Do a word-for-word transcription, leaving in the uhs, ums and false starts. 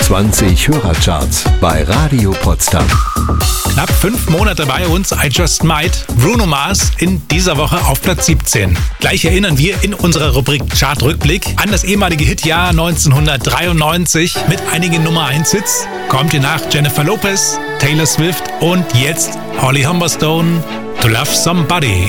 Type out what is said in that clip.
zwanzig Hörercharts bei Radio Potsdam. Knapp fünf Monate bei uns, I Just Might. Bruno Mars in dieser Woche auf Platz siebzehn. Gleich erinnern wir in unserer Rubrik Chartrückblick an das ehemalige Hitjahr neunzehnhundertdreiundneunzig mit einigen Nummer eins Hits. Kommt ihr nach Jennifer Lopez, Taylor Swift und jetzt Holly Humberstone, To Love Somebody.